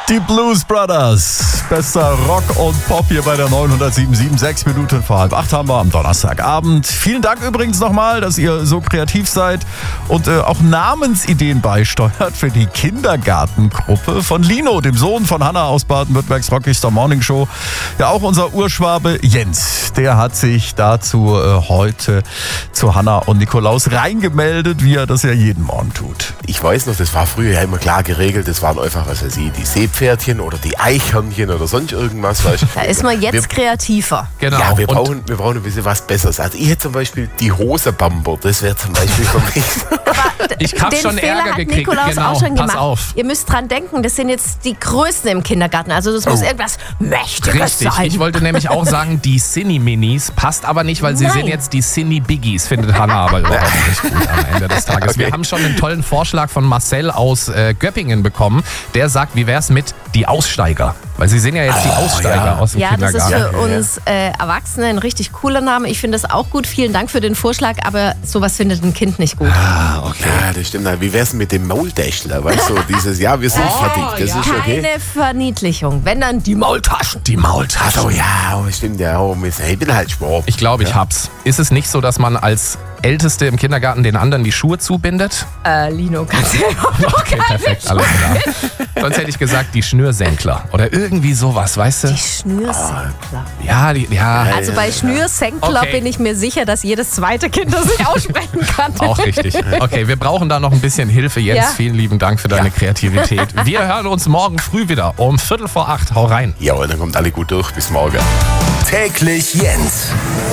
Die Blues Brothers. Bester Rock und Pop hier bei der 907.7. 6 Minuten vor 7:30 haben wir am Donnerstagabend. Vielen Dank übrigens nochmal, dass ihr so kreativ seid und auch Namensideen beisteuert für die Kindergartengruppe von Lino, dem Sohn von Hanna aus Baden-Württembergs Rockigster Morning Show. Ja, auch unser Urschwabe Jens, der hat sich dazu heute zu Hanna und Nikolaus reingemeldet, wie er das ja jeden Morgen tut. Ich weiß noch, das war früher ja immer klar geregelt. Das waren einfach, was weiß ich, die Seepferdchen oder die Eichhörnchen oder sonst irgendwas. Weißt du. Da ist man jetzt kreativer. Genau. Ja, wir brauchen ein bisschen was Besseres. Also ich hätte zum Beispiel die Hosebamber. Das wäre zum Beispiel für mich. Ich habe schon Fehler Ärger hat gekriegt. Nikolaus Genau, auch schon pass gemacht. auf. Ihr müsst dran denken, das sind jetzt die Größten im Kindergarten. Also das muss irgendwas Mächtiges Richtig, sein. ich wollte nämlich auch sagen, die Cine-Minis passt aber nicht, weil sie Nein. sind jetzt die Cine-Biggies, findet Hanna aber überhaupt nicht gut am Ende des Tages. Okay. Wir haben schon einen tollen Vorschlag von Marcel aus Göppingen bekommen. Der sagt, wie wär's mit die Aussteiger? Weil sie sind ja jetzt die Aussteiger aus dem Ja, das ist Kindergarten. für uns Erwachsene ein richtig cooler Name. Ich finde das auch gut. Vielen Dank für den Vorschlag, aber sowas findet ein Kind nicht gut. Ja, das stimmt. Wie wär's denn mit dem Maultäschler? Weißt du, dieses, ja, wir sind fertig. Das ist okay. Keine Verniedlichung. Wenn dann die Maultaschen. Die Maultaschen. Achso, ja, stimmt ja. Ich bin halt Schwab. Ich glaube, ich hab's. Ist es nicht so, dass man als Älteste im Kindergarten den anderen die Schuhe zubindet? Lino, kannst du Okay, perfekt, alles klar. Sonst hätte ich gesagt, die Schnürsenkler oder irgendwie sowas, weißt du? Die Schnürsenkler. Ja. Also bei Schnürsenkler Okay. bin ich mir sicher, dass jedes zweite Kind das nicht aussprechen kann. Auch richtig. Okay, wir brauchen da noch ein bisschen Hilfe. Jens, Ja. vielen lieben Dank für deine Kreativität. Wir hören uns morgen früh wieder um 7:45. Hau rein. Ja, und dann kommt alle gut durch. Bis morgen. Täglich Jens.